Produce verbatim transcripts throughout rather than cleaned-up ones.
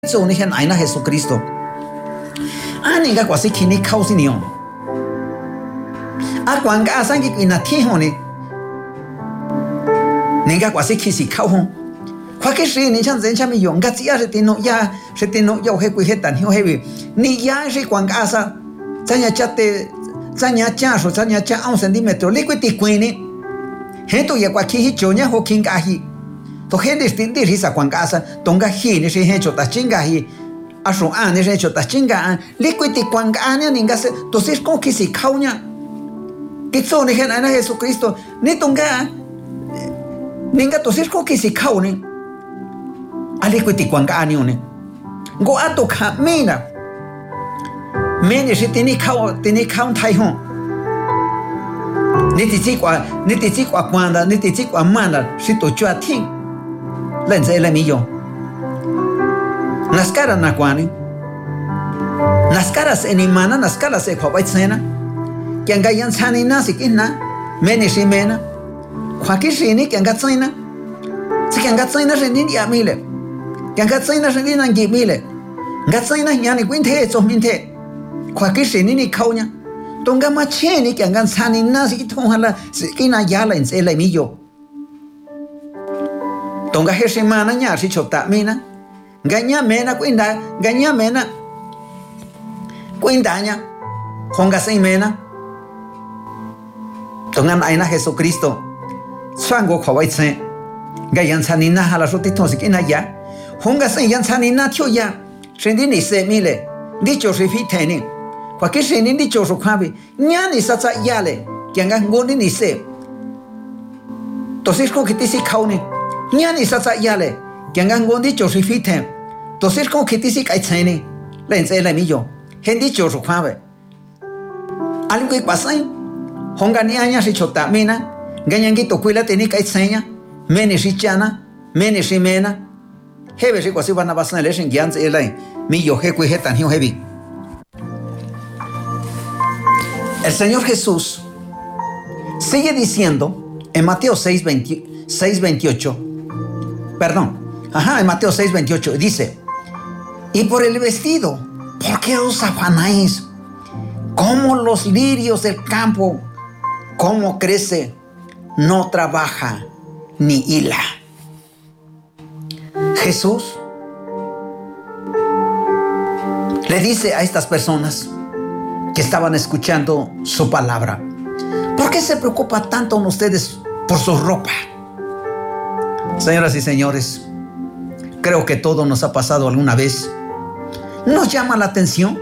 做你看爱那耶稣基督，啊，你个我是看你靠是你哦，啊，光个阿三个给那天吼呢，你个我是其实靠吼，快个时你像人家没用，个只要是电脑呀，是电脑要黑鬼黑单黑黑，你呀是光个阿三，咱家家的，咱家家属，咱家家二十厘米多，你个地贵呢，很多也挂起去做呢好轻个去。तो है distinct dish सा क्वांकासा तोंगा ही ने से है छोटा चिंगा ही असो आ ने से छोटा चिंगा आ लिक्विड क्वांका ने निंगा से तो से को किसी खाऊnya किसो ने है ना Jesucristo ni तोंगा निंगा तो से को किसी खाऊ ने a liquid क्वांका ने ने go a to खा मेना मेने से तिनी खाऊ तिनी खाऊ थाई हो ni ti chi kwa ni ti chi kwa kwanda ni ti chi kwa manda si to chua ting lenze le millo naskara na kwani naskara se ni mana naskara se kwa bai tsena kyanga yan tsani na sikina meni shi mena kwa kishi ni kyanga tsena kyanga tsena se ni ya mile kyanga tsena se ni na ngi mile nga tsena yani kwinte so minte kwa kishi ni ni kaunya tonga macheni kyanga tsani na sikitonghala sikina yala enze le millo tonga he semana nya si chota mina ganya mena kuinda ganya mena kuindanya honga sei mena tonga aina Jesucristo sango khawai tse gayan sanina hala soti tosik ina ya honga sei yan sanina thyo ya shendi ni se mile dicho se fiteni kwa kishi ni dicho so khabi nya ni sa sa yale kyanga ngoni ni se tosis ko kitisi khauni Nyani sasa yale, kiangan gondi chosi fite, tosis con kitisi kai tseni, lense le millo, hendi chosu kwabe. Algo que pasa, honga ni aña si chota mina, ganyangi tokuila teni kai tsenya, meni si chana, meni si mena, hebe si kwasi van a pasar el en gianze ele, millo heku hetan hiu hebi. El Señor Jesús sigue diciendo en Mateo seis veintiocho, perdón, ajá, en Mateo seis veintiocho dice, y por el vestido, ¿por qué os afanáis? Como los lirios del campo, cómo crece, no trabaja ni hila. Jesús le dice a estas personas que estaban escuchando su palabra, ¿por qué se preocupa tanto en ustedes por su ropa? Señoras y señores, creo que todo nos ha pasado alguna vez. Nos llama la atención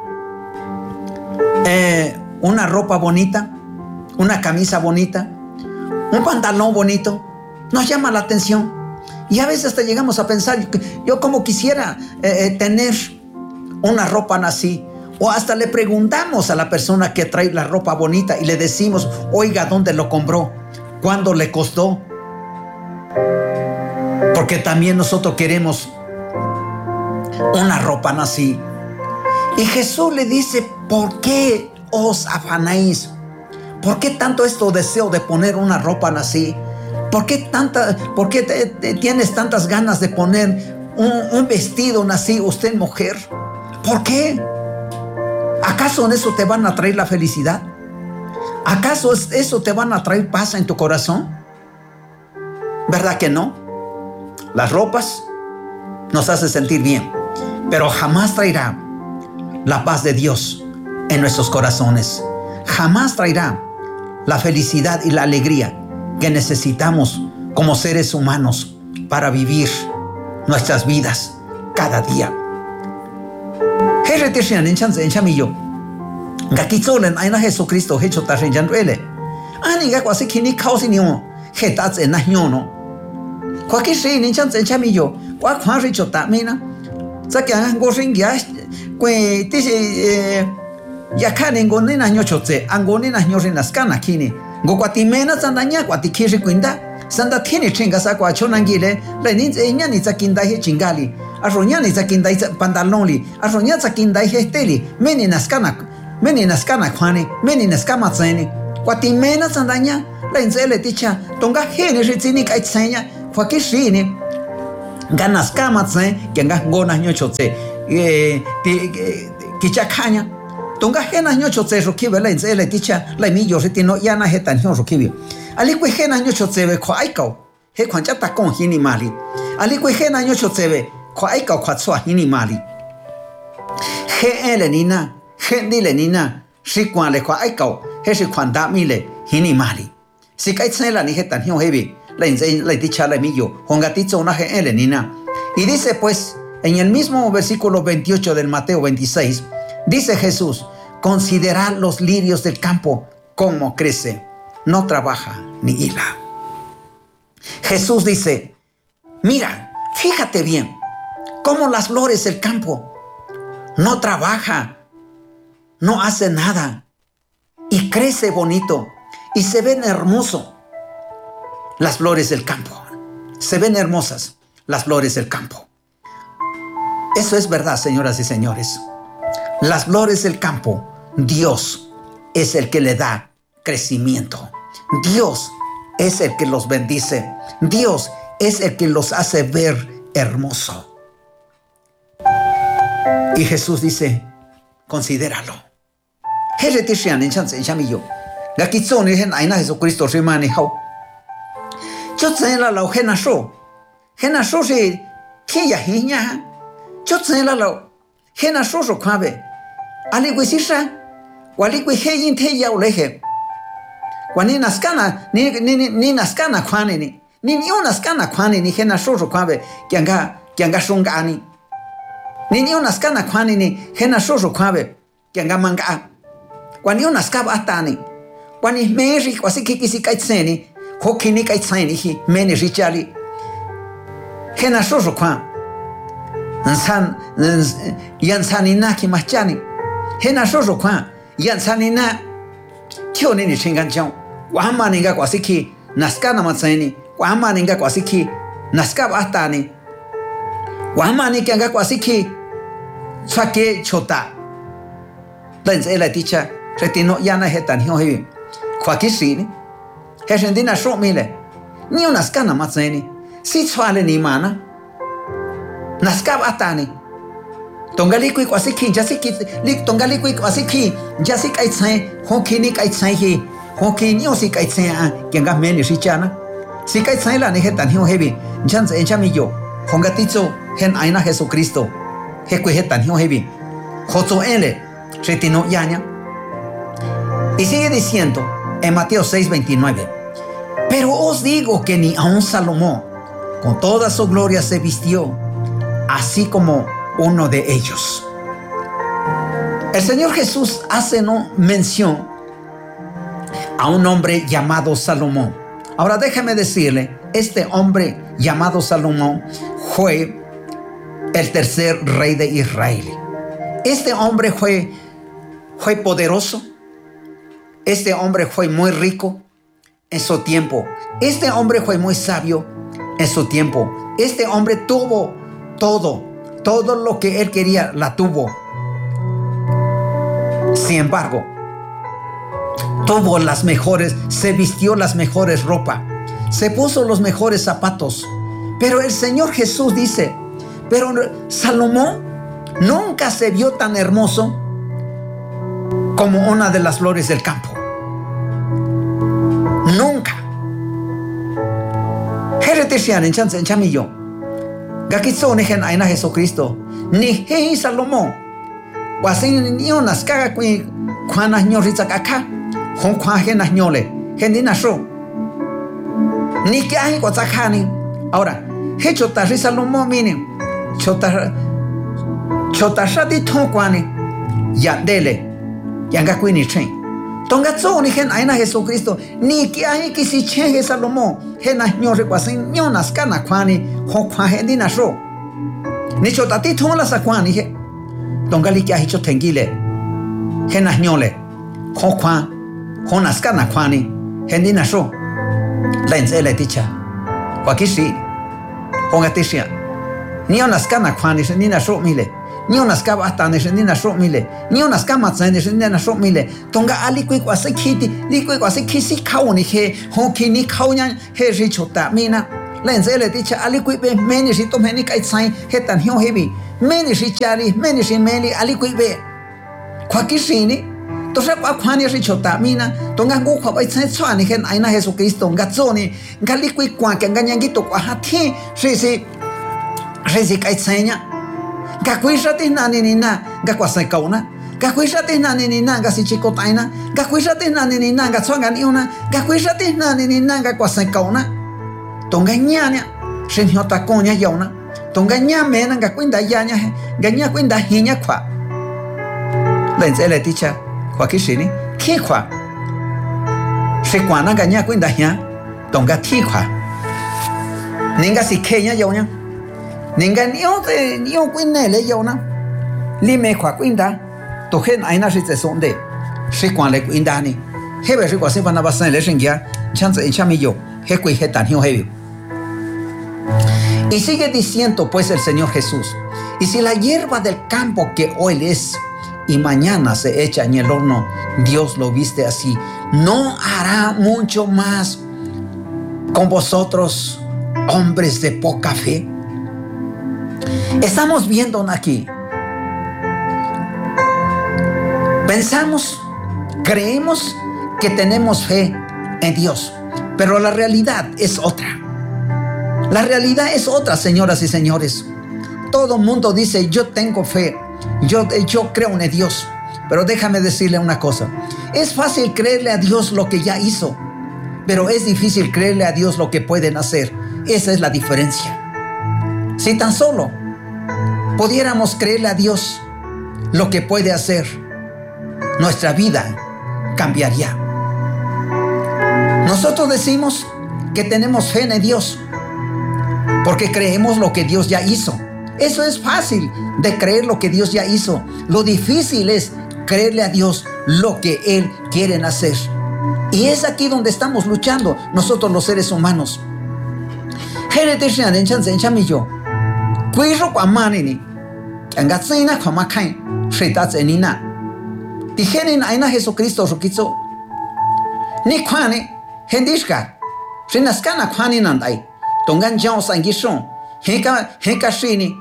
eh, una ropa bonita, una camisa bonita, un pantalón bonito. Nos llama la atención. Y a veces hasta llegamos a pensar, yo como quisiera eh, tener una ropa así. O hasta le preguntamos a la persona que trae la ropa bonita y le decimos, oiga, ¿dónde lo compró? ¿Cuándo le costó? Porque también nosotros queremos una ropa así. Y Jesús le dice, ¿por qué os afanáis? ¿Por qué tanto esto deseo de poner una ropa así? ¿Por qué, tanta, por qué te, te, tienes tantas ganas de poner un, un vestido así, usted mujer? ¿Por qué? ¿Acaso en eso te van a traer la felicidad? ¿Acaso eso te van a traer paz en tu corazón? ¿Verdad que no? Las ropas nos hacen sentir bien, pero jamás traerá la paz de Dios en nuestros corazones. Jamás traerá la felicidad y la alegría que necesitamos como seres humanos para vivir nuestras vidas cada día. Jesucristo hecho tarrenjanruele. Aniga quasi kini kausinio, hetats en nañono. Cualquier se ni chan chen millo, cual cuan richo tamina. Sakian goring ya, que dice ya canen gonin año chote, angonin año renascana kini. Go guatimena sandaña, guatikiri quinda, sanda tiene chingas a guachonangile, lenin enya ni zakinda he chingali, arroña ni zakinda pantalonli, arroña zakinda he steli, meni nascana, meni nascana quani, meni nascama zeni, guatimena sandaña, lenzele ticha, tonga hene rizini kaitsenya. Cualquier cine, ganas camas que angas gonas ñochote eh que chacaña tonga genas ñochote ro que vela en le dicha la mi yo se tino yana hetan yo ro que ali que genas ñochote ve ko aikao he kwan chata con hini mali ali que genas ñochote ve ko aikao kwa tswa hini mali he ele nina he dile nina si kwan le ko aikao he si kwan da mi le hini mali si kai tsela ni hetan yo hebi la la dicha la mi yo hongatito una he ele nina. Y dice pues en el mismo versículo veintiocho del Mateo veintiséis, dice Jesús, considerad los lirios del campo, cómo crece, no trabaja ni hila. Jesús dice, mira, fíjate bien, cómo las flores del campo no trabaja, no hace nada, y crece bonito, y se ven hermosos las flores del campo. Se ven hermosas las flores del campo. Eso es verdad, señoras y señores. Las flores del campo, Dios es el que le da crecimiento. Dios es el que los bendice. Dios es el que los hace ver hermoso. Y Jesús dice, considéralo. Yo sé la lo gena so. Gena so se que ya hinya. Yo sé la lo gena so so kwabe. Ali wisisa. Wali wi he yin te ya ulehe. Kwani naskana ni ni ni naskana kwani ni. Ni ni naskana kwani ni gena so so kwabe. Kyanga kyanga shungani. Ni ni naskana kwani ni gena so so kwabe. Kyanga manga. Kwani naskaba atani. Kwani meri kwasi kikisi kaitseni. Hokini kai tsani hi meni richali hena soso kwa nsan yansani na ki machani hena soso kwa yansani na kyo ni chingan chao wa ma ninga kwa siki naskana matsani wa ma ninga kwa siki naskab atani wa ma ni kanga kwa siki sake chota lense la ticha retino yana hetan hi hi kwa kisini Argentina so mile ni una skana matseni si tswale ni mana naskab atani tongali kui kwasiki jasiki lik tongali kui kwasiki jasik ai tsai hokini kai tsai hi hokini osi kai tsai a kenga meni richana si kai tsai la ni hetan hiu hebi janza enchami yo hongatitso hen aina Jesucristo he kui hetan hiu hebi joto ele retino yaña y sigue diciendo en Mateo seis veintinueve. Pero os digo que ni aun Salomón con toda su gloria se vistió así como uno de ellos. El Señor Jesús hace no mención a un hombre llamado Salomón. Ahora déjeme decirle, este hombre llamado Salomón fue el tercer rey de Israel. Este hombre fue, fue poderoso. Este hombre fue muy rico en su tiempo. Este hombre fue muy sabio en su tiempo. Este hombre tuvo todo, todo lo que él quería, la tuvo. Sin embargo, tuvo las mejores, se vistió las mejores ropas, se puso los mejores zapatos. Pero el Señor Jesús dice, pero Salomón nunca se vio tan hermoso como una de las flores del campo. Nunca. Heretesian en chance en chamillo. Gakitso negen aina Jesucristo. Ni hei Salomón. Wasin ni unas caga kui kuanas ñorita acá. Hon kuajenas ñole. Gendina sho. Ni que hay guazacani. Ahora, he chota ri Salomón mini. Chota chota shati tonquani. Ya dele. Yanga kui ni chen. Tonga tso ni gen aina Jesucristo ni que hay que si che Salomón hena ñore kwasin ñonas kana kwani ho kwa hendina sho ni chota ti thon la sa kwani he tonga li que hay cho tengile hena ñole ho kwa honas kana kwani hendina sho lense le ticha kwa kishi honga tishia ni onas kana kwani hendina sho mile ni unas caba hasta nena shop mile ni unas camas nena shop mile tonga ali kui kwase kiti li kui kwase kisi kauni he honki ni kaunya he richota mina lên sẽ lại ticha ali quý bề meni si tôm heni cái sai hết tàn hiu hebi meni si chari meni si meni ali quý bề khoa kí gì ní tôi sẽ qua khoa này si chota mina tôi ngang ngũ khoa bay sai xoa ní khen ai na Jesus Cristo ngắt zo ní ngắt li quý qua cái ngắt nhang gitu qua hạt thi si si si si cái sai nhá ngắt quý sa tin na ní ní na ngắt qua sai cầu na ngắt quý sa tin na ní ní na ngắt si chico tai na ngắt quý sa tin na ní ní na ngắt xoa ngắt yêu na ngắt quý sa tin na ní ní na ngắt qua sai cầu na tông cái nhà nhá xin hiểu ta con nhá giàu na tông cái nhà mẹ nó cái quyến đại gia nhá cái nhà quyến đại hi nhá khóa lên sẽ lại teacher khóa cái gì ní thi khóa sẽ quản nó cái nhà quyến đại nhá tông cái thi khóa nên cái gì khe nhá giàu nhá nên cái yêu thì yêu quyến này lấy giàu na li mẹ khóa quyến đại tôi khen ai na sẽ sẽ sống đấy sẽ quản lại quyến đại ní hết bây giờ quả sẽ van na basan lấy sinh kia chance in chami yo hết quỳ hết tàn hiu hay. Y sigue diciendo pues el Señor Jesús, y si la hierba del campo que hoy es y mañana se echa en el horno, Dios lo viste así, ¿no hará mucho más con vosotros, hombres de poca fe? Estamos viendo aquí, pensamos, creemos que tenemos fe en Dios, pero la realidad es otra. La realidad es otra, señoras y señores. Todo el mundo dice, yo tengo fe, yo, yo creo en Dios. Pero déjame decirle una cosa. Es fácil creerle a Dios lo que ya hizo, pero es difícil creerle a Dios lo que pueden hacer. Esa es la diferencia. Si tan solo pudiéramos creerle a Dios lo que puede hacer, nuestra vida cambiaría. Nosotros decimos que tenemos fe en Dios porque creemos lo que Dios ya hizo. Eso es fácil de creer lo que Dios ya hizo. Lo difícil es creerle a Dios lo que Él quiere hacer. Y es aquí donde estamos luchando nosotros los seres humanos. Dijeron a Jesucristo ni kwane hendishka shinaskana kwane nandai tongan jao sangishon heka heka shini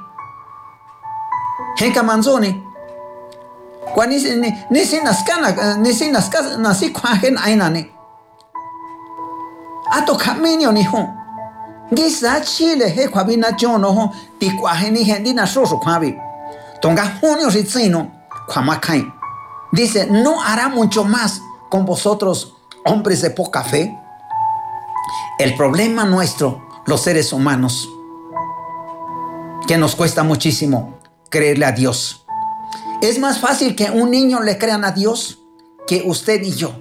heka manzoni kwani ni ni sinaskana ni sinaskana nasi kwahen ainani ato kaminyo ni hon gisa chile he kwabina jono hon ti kwaheni hendina soso kwabi tonga honio sitsino kwamakai dice no hará mucho más con vosotros, hombres de poca fe. El problema nuestro, los seres humanos, que nos cuesta muchísimo creerle a Dios. Es más fácil que un niño le crean a Dios que usted y yo.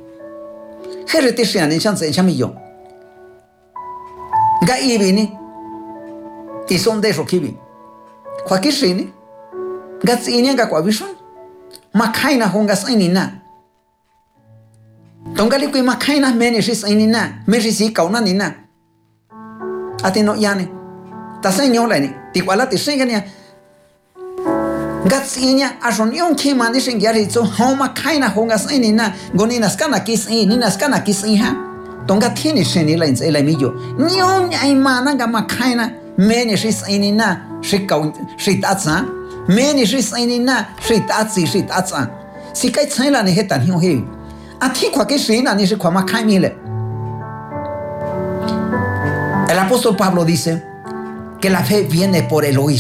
Y son de Rokibi. Cualquier shini, Gatsini Gakwabishon, Makaina Hongas Inina. Tongali kui makaina meni ris inina, meri si kauna nina. Ati no yani. Ta señola ni, ti kwala ti singania. Gatsinya aron yon kima ni singyari so homa kaina hongas inina, gonina skana kis in, nina skana kis iha. Tonga tini shenila ins elamillo. Nyon ay mananga makaina meni ris inina, shikau shitatsa. Meni ris inina, shitatsi shitatsa. Si kai tsela ni hetan hiu hiu. El apóstol Pablo dice que la fe viene por el oír.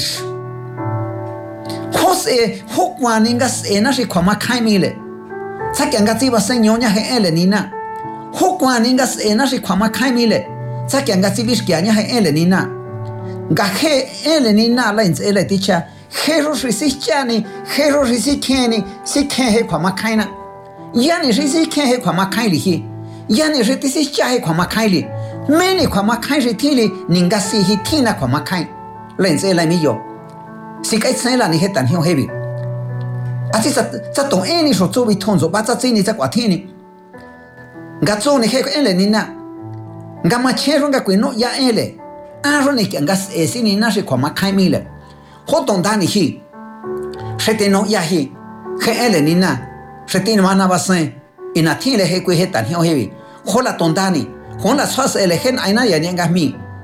José, Juaningas, Enashi, Kwamakaimile. Sakiangatiba, señoña, Elenina. Juaningas, Enashi, Kwamakaimile. Sakiangatibiskiania, Elenina. Gaje, Elenina, Lens, Eleticha. Jeros Risichani, Jeros Risikeni, Sikehe, Kwamakaina. Yani risi kehe kwa makaili hi. Yani risi chahe kwa makaili. Meni kwa makaili tili ningasi hitina kwa makai. Lenze la miyo. Sikai tsela ni hetan hiyo hebi. Ati sa sa tong eni so tsubi tonzo ba tsa tsini tsa kwa tini. Gatso ni he ele nina. Ngama chero nga kwino ya ele. Aro ni ngas esi ni nashi kwa makai mile. Hotong dani hi. Shete no ya hi. He ele nina. Shetin mana basen inatile he kwe hetan hiyo hebi hola tondani hola swas elegen aina ya nyenga mi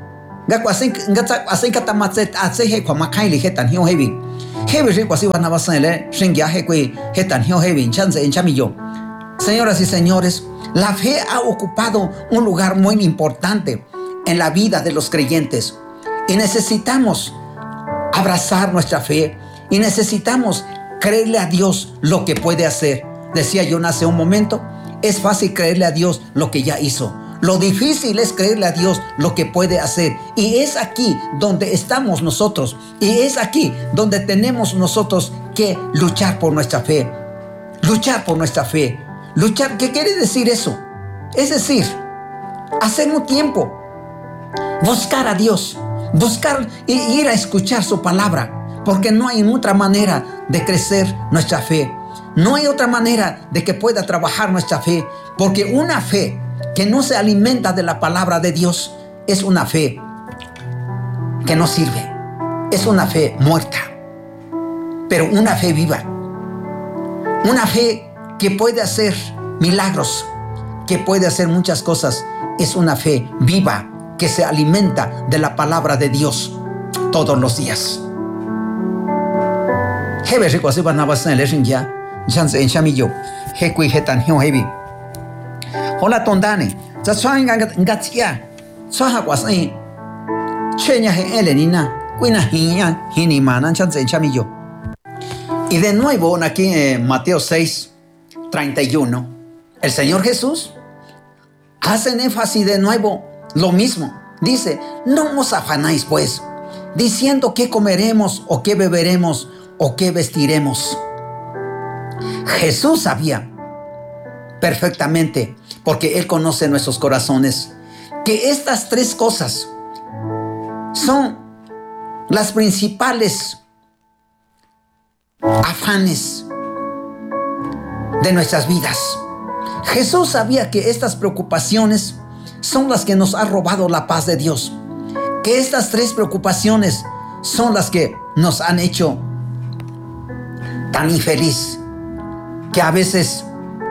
Ga kwasin ga asin kata matset atse he kwa makai li hetan hio hebi. Hebi ri kwasi wana basan le shengya he kwe hetan hio hebi chance en chamillo. Señoras y señores, la fe ha ocupado un lugar muy importante en la vida de los creyentes y necesitamos abrazar nuestra fe y necesitamos creerle a Dios lo que puede hacer. Decía yo hace un momento, es fácil creerle a Dios lo que ya hizo. Lo difícil es creerle a Dios lo que puede hacer. Y es aquí donde estamos nosotros. Y es aquí donde tenemos nosotros que luchar por nuestra fe. Luchar por nuestra fe. Luchar, ¿qué quiere decir eso? Es decir, hacer un tiempo, buscar a Dios, buscar y ir a escuchar su palabra, porque no hay otra manera de crecer nuestra fe. No hay otra manera de que pueda trabajar nuestra fe, porque una fe que no se alimenta de la palabra de Dios es una fe que no sirve, es una fe muerta, pero una fe viva, una fe que puede hacer milagros, que puede hacer muchas cosas, es una fe viva que se alimenta de la palabra de Dios todos los días. Hola tondane, za chuan nga ngatia, chuan hakwasai, chenya he elenina, cuina hinya, hinimana chance chamillo. Y de nuevo aquí en Mateo seis, treinta y uno, el Señor Jesús hace énfasis de nuevo lo mismo. Dice, no os afanáis pues, diciendo qué comeremos o qué beberemos o qué vestiremos. Jesús sabía perfectamente, porque Él conoce nuestros corazones, que estas tres cosas son las principales afanes de nuestras vidas. Jesús sabía que estas preocupaciones son las que nos han robado la paz de Dios, que estas tres preocupaciones son las que nos han hecho tan infeliz, que a veces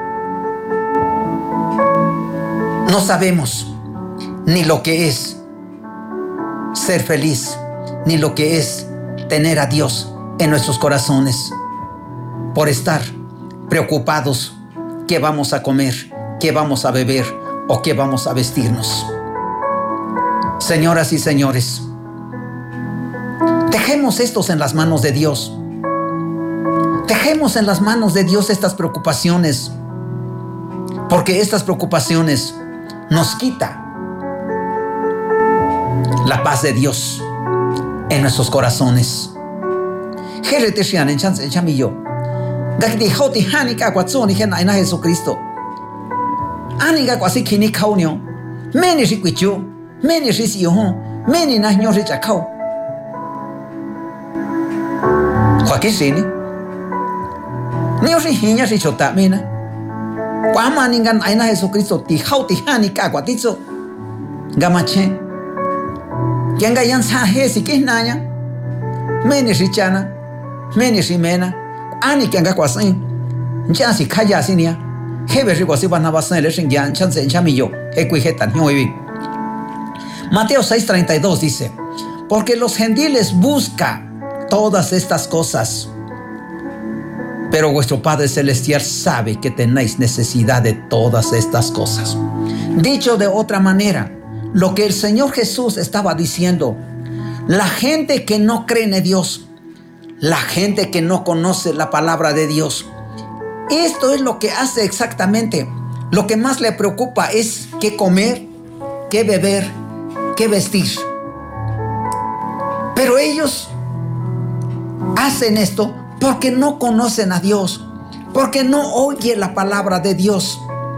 no sabemos ni lo que es ser feliz, ni lo que es tener a Dios en nuestros corazones, por estar preocupados qué vamos a comer, qué vamos a beber o qué vamos a vestirnos. Señoras y señores, dejemos estos en las manos de Dios. Dejemos en las manos de Dios estas preocupaciones, porque estas preocupaciones nos quita la paz de Dios en nuestros corazones. Jesucristo. Aniga kwasi kini kaunyo. Meni rikwicho, meni risiyo, meni na nyo richakao. Kwa kisini. Ni ori hinya richota mena. Kwa maningan aina Jesucristo ti hau ti hanika kwa tizo. Gamache. Kianga yan sa hesi kinanya. Meni richana, meni rimena. Ani kianga kwasi. Njasi kaya sinia. Mateo seis, treinta y dos dice, porque los gentiles buscan todas estas cosas, pero vuestro Padre Celestial sabe que tenéis necesidad de todas estas cosas. Dicho de otra manera, lo que el Señor Jesús estaba diciendo, la gente que no cree en Dios, la gente que no conoce la palabra de Dios, esto es lo que hace exactamente. Lo que más le preocupa es qué comer, qué beber, qué vestir. Pero ellos hacen esto porque no conocen a Dios, porque no oyen la palabra de Dios.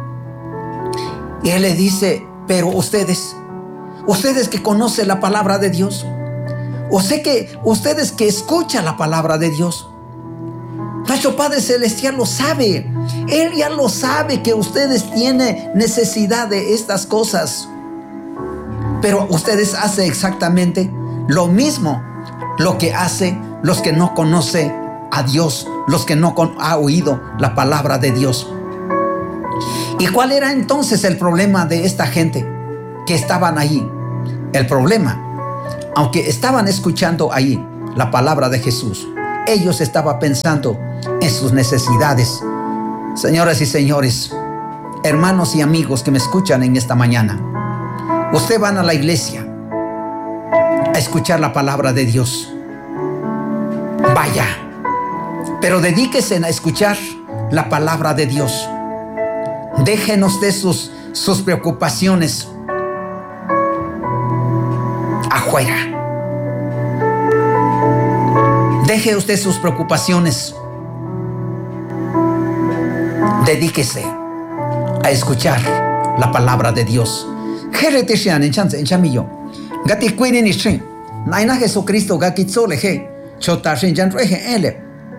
Y Él le dice, pero ustedes, ustedes que conocen la palabra de Dios, o sé que ustedes que escuchan la palabra de Dios, nuestro Padre Celestial lo sabe. Él ya lo sabe que ustedes tienen necesidad de estas cosas. Pero ustedes hacen exactamente lo mismo, lo que hacen los que no conocen a Dios, los que no han oído la palabra de Dios. ¿Y cuál era entonces el problema de esta gente que estaban ahí? El problema aunque estaban escuchando ahí la palabra de Jesús, ellos estaban pensando en sus necesidades. Señoras y señores, hermanos y amigos que me escuchan en esta mañana, ustedes van a la iglesia a escuchar la palabra de Dios. Vaya, pero dedíquese a escuchar la palabra de Dios. Déjenos de sus, sus preocupaciones afuera. Deje usted sus preocupaciones. Dedíquese a escuchar la palabra de Dios. Gati cuini ni shin, naina Jesucristo gaki tsole he, chota shin jan rehe ele.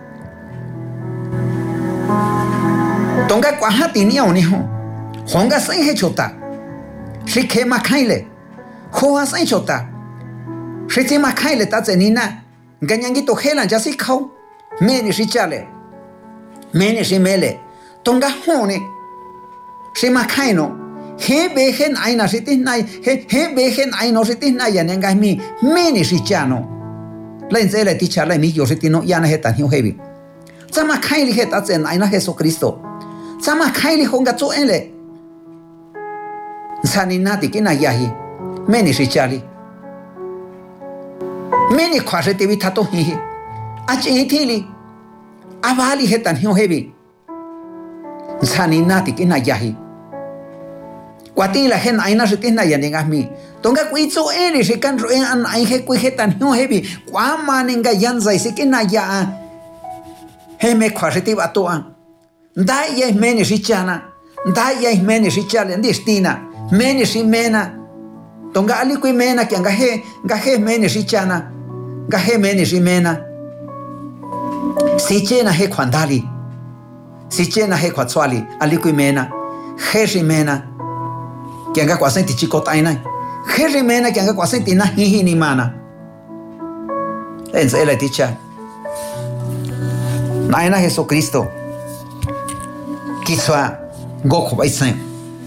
Tonga kwahati ni oni ho, honga sai he chota, shike makaile, hoa sai chota, shiti makaile ta zenina, ganyangi to helan jasi kau, meni shichale, meni shimele, tonga hone, shimakaino. He bejen aina sitis nai he he bejen aino sitis nai yanenga mi meni sichano len zele ticha le mi yo sitino yana he tan hiu hebi sama kaili he ta zen aina Jesucristo sama kaili honga tso ele saninati kina yahi meni sichali meni khwasete vi thato hi achi thili avali he tan hiu hebi saninati kina yahi Cuati la gente aina se tiene ya nengas mi. Tonga cuizo ere se can roen an aije cuijetan no heavy. Cuama nenga yanza y se que na ya. Heme cuaseti batoa. Da ya es menes y chana. Da ya es menes y chale en destina. Menes y mena. Tonga ali cui mena que angaje gaje menes y chana. Gaje menes y mena. Si chena he cuandali. Si chena he cuatsuali. Ali cui mena. He mena. Que anga kwasenti chico taina jere mena que anga kwasenti na hihi ni mana ense la ticha naina Jesucristo kiswa goko baisen.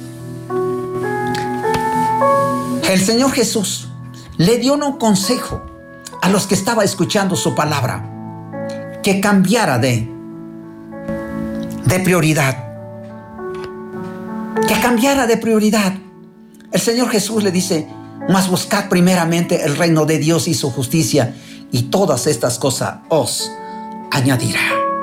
El Señor Jesús le dio un consejo a los que estaba escuchando su palabra, que cambiara de de prioridad, que cambiara de prioridad. El Señor Jesús le dice, mas buscad primeramente el reino de Dios y su justicia, y todas estas cosas os añadirá.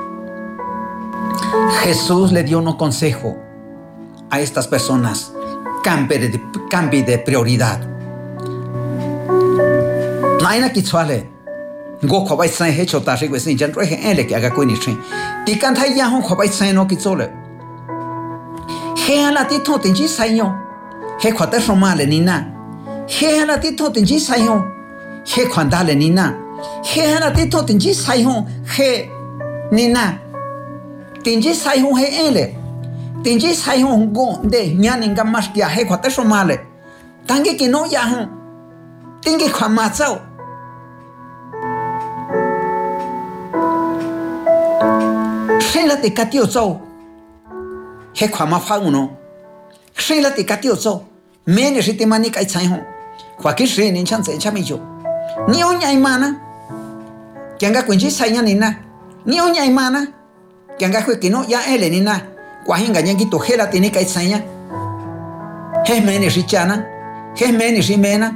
Jesús le dio un consejo a estas personas, cambie de, cambie de prioridad. Naina kitsuale, go khobai sai he chota shi kwesi jan re he ele ke aga koi ni thin. Ti kan thai ya hon khobai sai no kitsole. He ala ti tho tin ji sai yo. He kwata somale ni na. He ala ti tho tin ji sai yo. He kwandale ni na. He ala ti tho tin ji sai yo. He ni na. Tin ji sai yo he ele. Tin ji sai yo go de nyaninga mas kia he kwata somale. Tangi ki no ya hon. Tingi kwa ma zao. Shela te katio zao. He kwa ma fa uno. Shela te katio zao. Mene shi te mani kai chai hon. Kwa ki shi nin chan se chami jo. Ni onya imana. Kianga kwenji sanya nina. Ni onya imana. Kianga kwe kino ya ele nina. Kwa hinga nyangi to hela te ni kai chanya. He mene shi chana. He mene shi mena.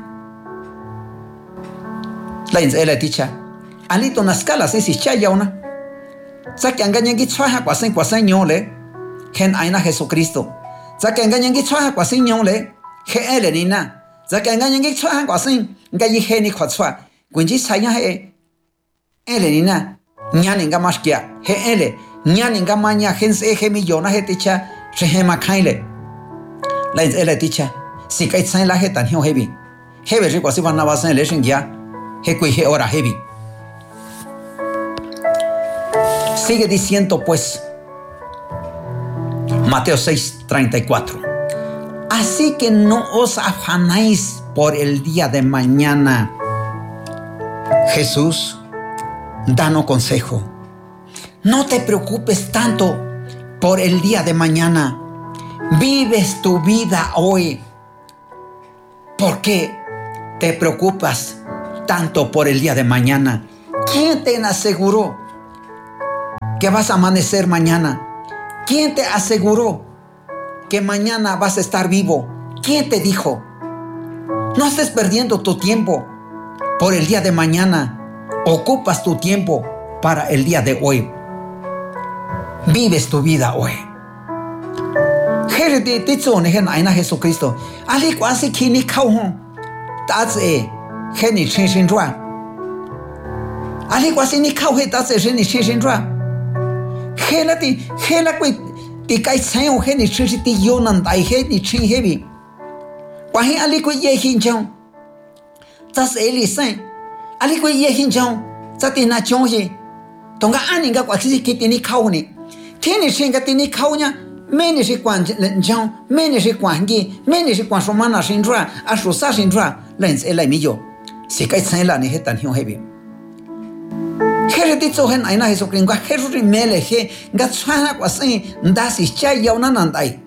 La inzela ticha. Alito na skala se si chaya una. Saki anganyangi chwaha kwa sen kwa sen nyole. Ken aina Jesucristo. Saki anganyangi chwaha kwa sen nyole. He ele nina. Saki anganyangi chwaha kwa sen. Ngayi he ni kwa chwa. Kwenji saya he. Ele nina. Nyani nga mashkia. He ele. Nyani nga manya hense he millona he ticha. Shehema kaile. La inzela ticha. Si kai tsain la he tan hiyo hebi. Hebe ri kwa si wana wasan le shingya. He kui he ora hebi. Sigue diciendo pues Mateo seis, treinta y cuatro. Así que no os afanáis por el día de mañana. Jesús danos consejo. No te preocupes tanto por el día de mañana. Vives tu vida hoy. ¿Por qué te preocupas tanto por el día de mañana? ¿Quién te aseguró que vas a amanecer mañana? ¿Quién te aseguró que mañana vas a estar vivo? ¿Quién te dijo? No estés perdiendo tu tiempo por el día de mañana. Ocupas tu tiempo para el día de hoy. Vives tu vida hoy. Jesucristo. Ali quasi kini kau hon. That's a heni chin chin dra. Ali quasi ni kau he that's a heni chin chin dra. Hela ti hela kui ti kai sayo heni chin chin ti yonan dai heni chin heavy. Wahi ali kui ye hin chong. That's eli sain. Ali kui ye hin chong. Zati na chong he. Tonga ani ga quasi ki ni kau ni. Tini chin ga ti ni kau nya. Meni si quan chong, meni si quan gi, meni si quan somana sin dra, a su sa sin dra, lens e lai mi yo. Si kai sai la ni he tan hiu hebi. Here ti zo hen aina he so kring ga heru ri mele he ga chana kwa sai nda si cha yau na nan dai.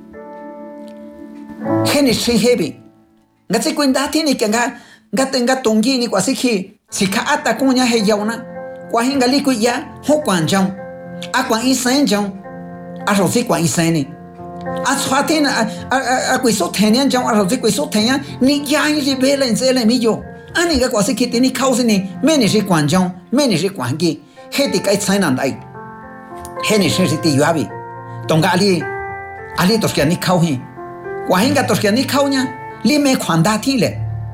He ni si hebi. Ga si kuin da ti ni ka ga ga ten ga tongi ni kwa si ki si ka ata ku nya he yau na. Kwa hin ga li ku ya ho quan chong. A quan i san chong. A rau si quan i san ni. A chua tin a a kui so tenian chong a rau si kui so tenian ni ya i si be len se le mi yo. Ani ga kwa si ki ti ni kau si ni me ni si quan chong, me ni si quan gi. He ti kai sai nan dai. He ni si ti yu abi. Tonga ali ali tos kia ni kau hi. Kwa hin ga tos kia ni kau nya li me quan da ti le.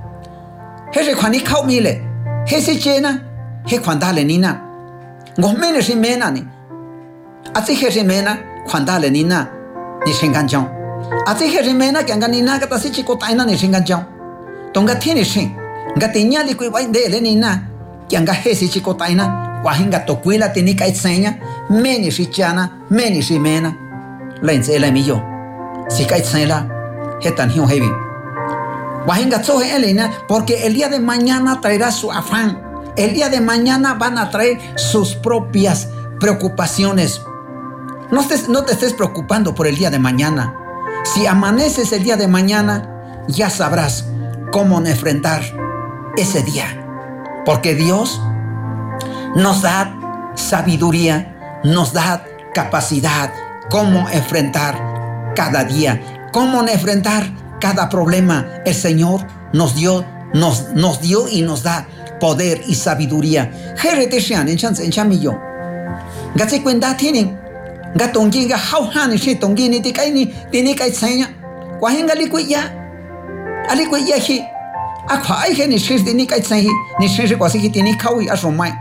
He si quan ni kau mi le. He si che na he quan da le ni na. Ngo me ni si me na ni. A si he si me na quan da le ni na. Ni shingan chong. A si he si me na kia nga ni na ka ta si chi ko tai na ni shingan chong. Tonga ti ni shin. Nga ti nya li kui bai de le ni na. Kia nga he si chi ko tai na. Kwa hinga to kui la ti ni kai tsenya. Me ni si chana. Me ni si me na. Len se le mi yo. Si kai tsela. He tan hiu hebi. Kwa hinga tso he ele na. Porque el día de mañana traerá su afán. El día de mañana van a traer sus propias preocupaciones. No te, no te estés preocupando por el día de mañana. Si amaneces el día de mañana, ya sabrás cómo enfrentar ese día. Porque Dios nos da sabiduría, nos da capacidad, cómo enfrentar cada día, cómo enfrentar cada problema. El Señor nos dio, nos, nos dio y nos da poder y sabiduría. Jerete sean en chance en chamillo. Gatse cuenta tienen. Gatongji ga hau han shi tongji ni ti kai ni ti ni kai tsanya. Kwa hinga li ku ya. Ali ku ya hi. A kwa ai he ni shi ti ni kai tsai ni shi shi kwa si ti ni kau i a so mai.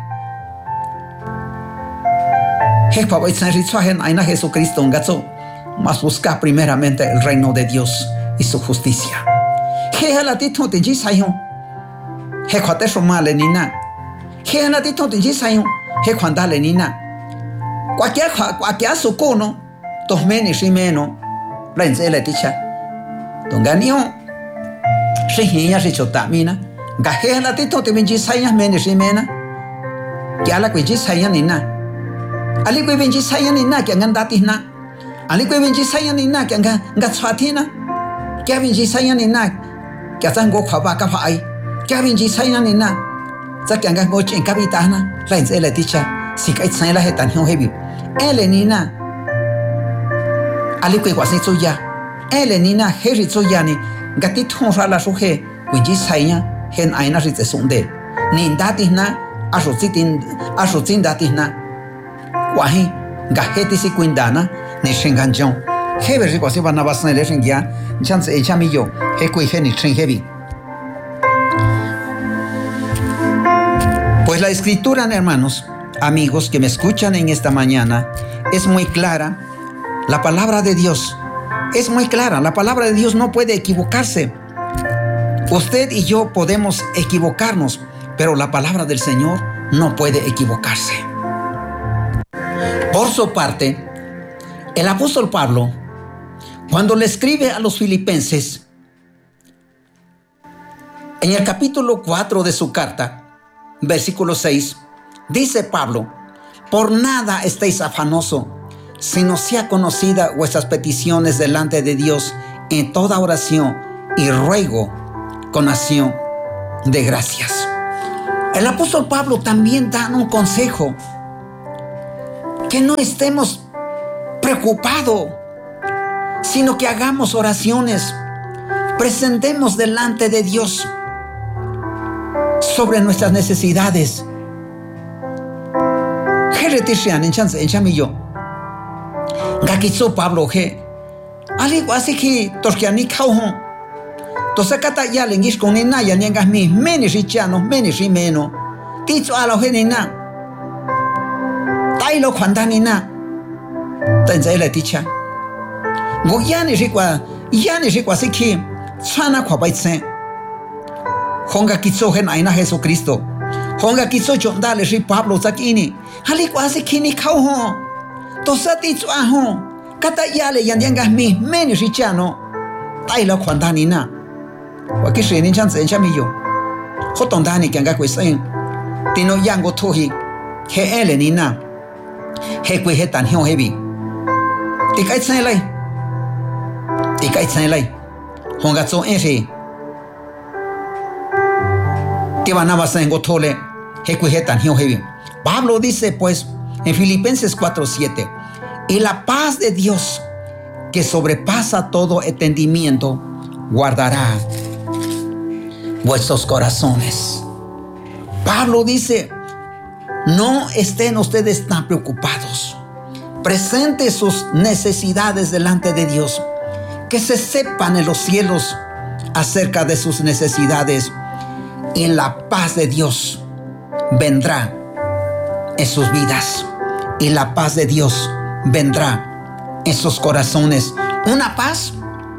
He pa bai tsai ri tswa hen aina Jesucristo gatso. Mas busca primeramente el reino de Dios y su justicia. He hala ti to ti ji sai hon. He kwa te so ma le ni na. He hala ti to ti ji sai hon. He kwa da le ni na. Cualquier cualquier socono, dos menos y menos, la enzela ticha. Donganio, se hinya se chotamina, gaje la tito te vinci sayas menos y mena, que a la que sayan ni na. Ali que vinci sayan ni na, que angan datina. Ali que vinci sayan ni na, que angan gatsfatina. Que a vinci sayan ni na, que hacen go kwabaka fai. Que a vinci sayan ni na, que angan go chen capitana, la enzela ticha. Si kai tsai la he tan hiu hebi. Ele nina. Ali kui kwasi tsu ya. Ele nina he ri tsu ya ni. Gati thong ra la su he. Kui ji sai nya. Hen aina ri tse sunde. Ni ndati na. Aso tsitin. Aso tsin dati na. Wahi. Ga he ti si kui ndana. Ni shingan jong. He ver ri kwasi ba na basne le shingya. Chance e chami yo. He kui he ni shin hebi. Pues la escritura, hermanos, amigos que me escuchan en esta mañana, es muy clara. La palabra de Dios es muy clara. La palabra de Dios no puede equivocarse. Usted y yo podemos equivocarnos, pero la palabra del Señor no puede equivocarse. Por su parte, el apóstol Pablo, cuando le escribe a los filipenses, en el capítulo cuatro de su carta, versículo seis, dice Pablo: por nada estéis afanoso, sino sea conocida vuestras peticiones delante de Dios en toda oración y ruego con acción de gracias. El apóstol Pablo también da un consejo, que no estemos preocupados, sino que hagamos oraciones, presentemos delante de Dios sobre nuestras necesidades. Gakizo Pablo he ali wasi ki torkiani kauhon tosakata ya lengish con nina ya nyangas mi meni richano meni rimeno tizo alo he nina tailo kwandani na tenza la ticha go yani rikwa yani rikwa siki chana kwa baitse honga kitso he naina Jesucristo honga kitso chondale ri Pablo sakini ali wasi kini kauhon tosati tu aho kata yale yandiangas mi meni richano tailo kwandani na wakishi ni chance enchamiyo hotondani kyanga kwesen tino yango tohi he ele ni na he kwe he tan hyo hebi tikai tsen lai tikai tsen lai honga tso enri tiba na basengo tole he kwe he tan hyo hebi. Pablo dice pues en Filipenses cuatro siete, y la paz de Dios, que sobrepasa todo entendimiento, guardará vuestros corazones. Pablo dice, no estén ustedes tan preocupados. Presente sus necesidades delante de Dios. Que se sepan en los cielos acerca de sus necesidades. Y la paz de Dios vendrá en sus vidas. Y la paz de Dios vendrá en sus corazones. Una paz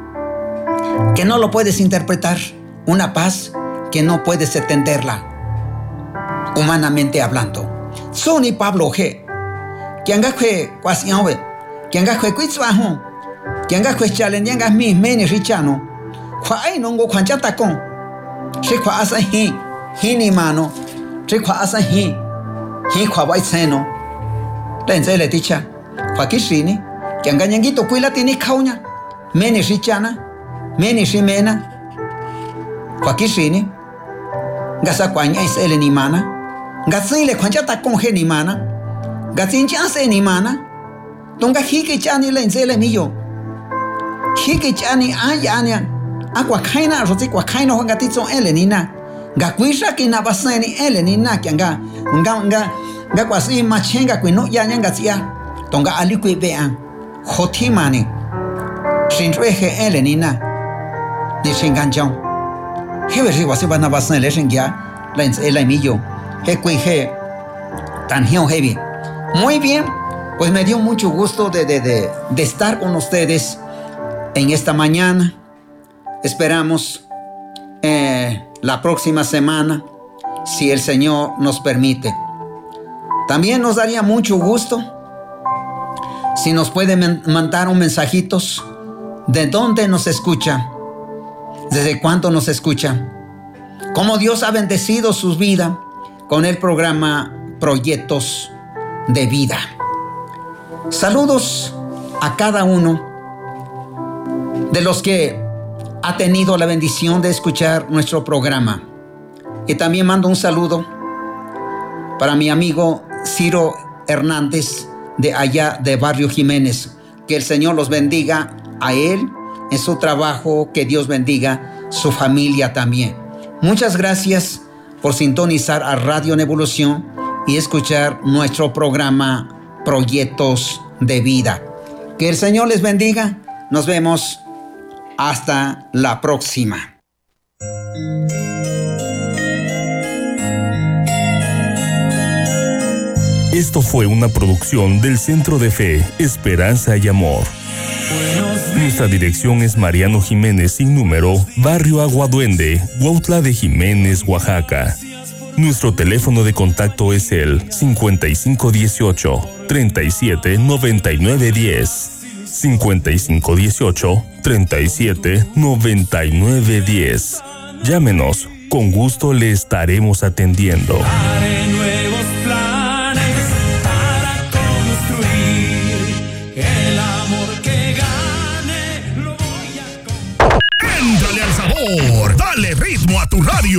que no lo puedes interpretar. Una paz que no puedes entenderla, humanamente hablando. Soni Pablo he, que anga que cuasiawe, que anga que cuitzwaho, que anga que chalenyangas mi meni richano, kwai nongo kwanchata con, se kwa asa hi, hi ni mano, se kwa asa hi, hi kwa waitseno. Lenze le ticha, kwa kishini, que anga nyangito kuila tini kaunya, meni richana, meni rimena. Kwa kishini ngasa kwanya isele ni mana ngasile kwanja ta konje ni mana ngatinja se ni mana tonga hiki chani lenzele miyo hiki chani ayanya akwa kaina roti kwa kaina honga titso ele nina ngakwisha kina baseni ele nina kyanga nga nga ngakwa si machenga kwino yanya ngatia tonga alikwe bean hotimani shinreje ele nina ni shinganjong Heberri wasiba na basna leshen ya lens el amillo he he tan heavy. Muy bien, pues me dio mucho gusto de, de, de, de estar con ustedes en esta mañana. Esperamos eh, la próxima semana, si el Señor nos permite. También nos daría mucho gusto si nos pueden mandar un mensajitos de dónde nos escucha. ¿Desde cuánto nos escucha? Cómo Dios ha bendecido sus vidas con el programa Proyectos de Vida. Saludos a cada uno de los que ha tenido la bendición de escuchar nuestro programa. Y también mando un saludo para mi amigo Ciro Hernández de allá de Barrio Jiménez. Que el Señor los bendiga a él en su trabajo, que Dios bendiga su familia también. Muchas gracias por sintonizar a Radio Nevolución y escuchar nuestro programa Proyectos de Vida. Que el Señor les bendiga. Nos vemos hasta la próxima. Esto fue una producción del Centro de Fe, Esperanza y Amor. Nuestra dirección es Mariano Jiménez sin número, Barrio Aguaduende, Huautla de Jiménez, Oaxaca. Nuestro teléfono de contacto es el cincuenta y cinco dieciocho, treinta y siete noventa y nueve diez. cincuenta y cinco dieciocho, treinta y siete noventa y nueve diez. Llámenos, con gusto le estaremos atendiendo. Dale ritmo a tu radio.